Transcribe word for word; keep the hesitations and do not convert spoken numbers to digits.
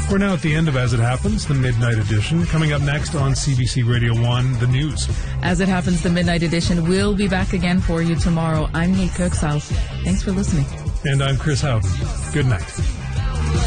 We're now at the end of As It Happens, the Midnight Edition. Coming up next on C B C Radio one, the news. As It Happens, the Midnight Edition will be back again for you tomorrow. I'm Nate Cooksall. Thanks for listening. And I'm Chris Howden. Good night.